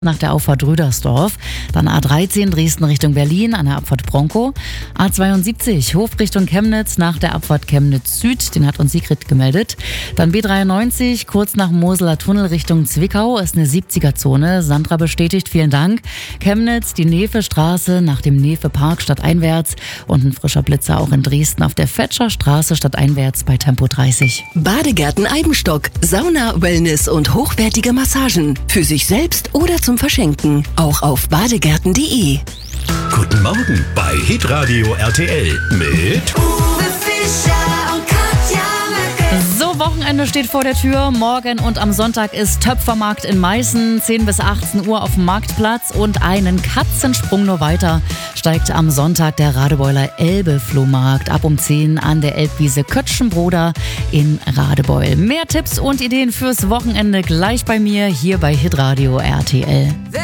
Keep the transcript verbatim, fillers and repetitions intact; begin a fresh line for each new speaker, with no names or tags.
nach der Auffahrt Rüdersdorf, dann A dreizehn Dresden Richtung Berlin an der Abfahrt Bronkow, A zweiundsiebzig Hof Richtung Chemnitz nach der Abfahrt Chemnitz Süd, den hat uns Sigrid gemeldet, dann B dreiundneunzig kurz nach Moseler Tunnel Richtung Zwickau, ist eine siebziger-Zone, Sandra bestätigt, vielen Dank, Chemnitz, die Nefe-Straße nach dem Nefe-Park stadteinwärts und ein frischer Blitzer auch in Dresden auf der Fetscher Straße stadteinwärts bei Tempo dreißig.
Badegärten Eibenstock, Sauna, Wellness und hochwertige Massagen, für sich selbst oder zum Verschenken, auch auf badegärten punkt de.
Guten Morgen bei Hitradio R T L mit
Uwe Fischer und Katja Mücke.
So, Wochenende steht vor der Tür. Morgen und am Sonntag ist Töpfermarkt in Meißen, zehn bis achtzehn Uhr auf dem Marktplatz, und einen Katzensprung nur weiter steigt am Sonntag der Radebeuler Elbe-Flohmarkt ab um zehn an der Elbwiese Kötschenbroda in Radebeul. Mehr Tipps und Ideen fürs Wochenende gleich bei mir hier bei Hitradio R T L.